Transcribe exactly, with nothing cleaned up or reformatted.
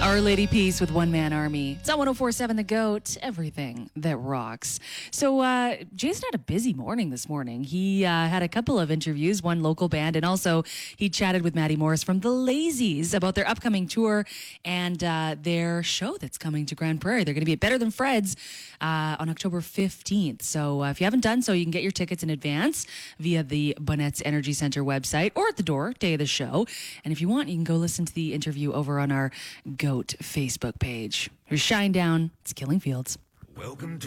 Our Lady Peace with One Man Army. It's on one oh four point seven The Goat, everything that rocks. So uh, Jason had a busy morning this morning. He uh, had a couple of interviews, one local band, and also he chatted with Maddie Morris from The Lazies about their upcoming tour and uh, their show that's coming to Grand Prairie. They're going to be at Better Than Fred's uh, on October fifteenth. So uh, if you haven't done so, you can get your tickets in advance via the Bonnett's Energy Center website or at the door, day of the show. And if you want, you can go listen to the interview over on our Goat Facebook page. Here's Shine Down. It's Killing Fields. Welcome to